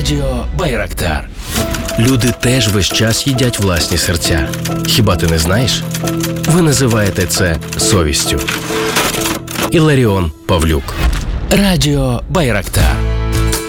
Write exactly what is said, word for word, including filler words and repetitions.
Радіо Байрактар. Люди теж весь час їдять власні серця. Хіба ти не знаєш? Ви називаєте це совістю. Іларіон Павлюк. Радіо Байрактар.